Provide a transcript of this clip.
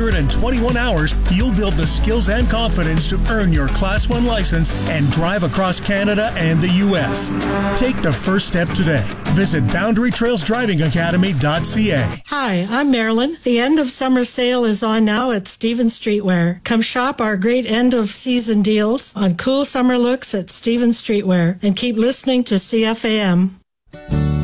121 hours, you'll build the skills and confidence to earn your Class 1 license and drive across Canada and the U.S. Take the first step today. Visit BoundaryTrailsDrivingAcademy.ca. Hi, I'm Marilyn. The end of summer sale is on now at Stevens Streetwear. Come shop our great end of season deals on cool summer looks at Stevens Streetwear and keep listening to CFAM.